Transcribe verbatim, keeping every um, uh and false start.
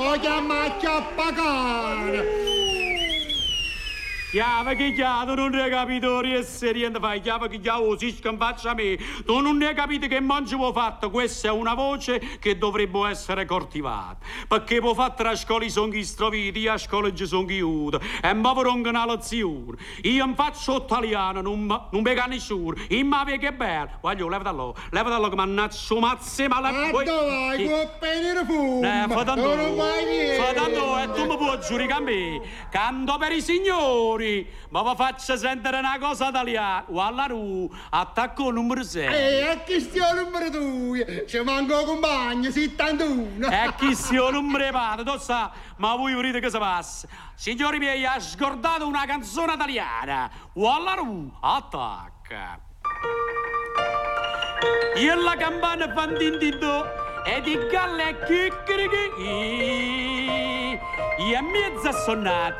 poi chiama a chiappacare. Chiama che chiama, non ne hai capito, riesce niente fai, chiama che chiama, oh, si scampaccia a me. Tu non ne hai capito che mangi vuoi fatto, questa è una voce che dovrebbe essere coltivata. Perché può fare a scuola sono gli stroviti, io a scuola ci sono chiuso, e ma per una lezione. Io mi faccio italiano, non, non mi canno nessuno, io mi vedo che bello. Voglio, leva da là, leva da là che mannaccio mazze, ma la... Ma dove vai, coppene di fumo? Eh, fa tanto, non vai niente. fa tanto, e tu mi puoi giurare a me, canto per i signori. Ma vi faccio sentire una cosa italiana. Wallaru, attacco numero sei. E a chi stia numero due? Ci manco compagno, settantuno. E chi stia numero padre, tu sa, ma voi vedete che si passa. Signori miei, ha scordato una canzone italiana. Wallaru, attacca. Io la campana fa dindindò e di galle chicchirichi. E mezza sonata.